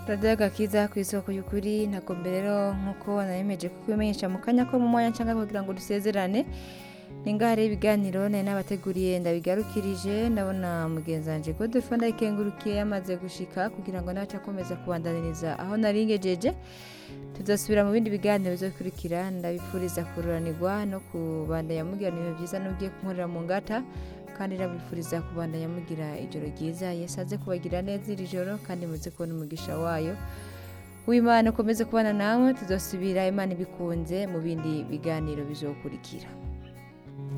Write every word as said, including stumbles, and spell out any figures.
radiyo agakiza ku isoko y'ukuri ntakombe rero nk'uko nayemeje kubimenyesha mu kanya ko mu mwanya nshaka kugira ngo dusezerane ni ngaho rero ibiganiro nari nabateguriye ndabigarukirije ndabona mugenzi wanje Godefroid ndayikengurukiye yamaze gushika kugira ngo nawe akomeza kubandaniriza aho nari ngejeje tuzasubira mu bindi biganiro bizokurikira ndabifuriza kururanirwa no kubandanya mugira ibihe byiza n'ugiye kunkorera mu ngata kandi ndabifuriza kubandanya mugira ijoro ryiza Yesu aze kubagira neza iri joro kandi muze kubona umugisha wayo w'Imana ukomeze kubana namwe tuzosubira Imana ibikunze mu bindi biganiro bizokurikira.